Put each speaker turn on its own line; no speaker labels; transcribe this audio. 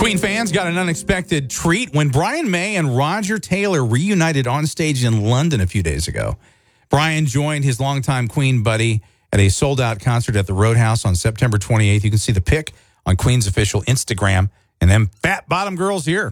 Queen fans got an unexpected treat when Brian May and Roger Taylor reunited on stage in London a few days ago. Brian joined his longtime Queen buddy at a sold-out concert at the Roadhouse on September 28th. You can see the pic on Queen's official Instagram. And them fat bottom girls here.